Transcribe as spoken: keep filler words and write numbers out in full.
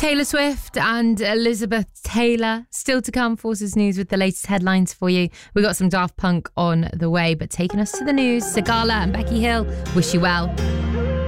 Taylor Swift and Elizabeth Taylor still to come. Forces News with the latest headlines for you. We got some Daft Punk on the way, but taking us to the news, Sigala and Becky Hill, Wish You Well.